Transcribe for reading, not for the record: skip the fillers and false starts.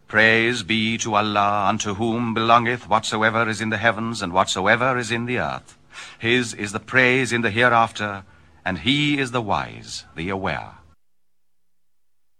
Praise be to Allah, unto whom belongeth whatsoever is in the heavens and whatsoever is in the earth. His is the praise in the hereafter, and he is the wise, the aware.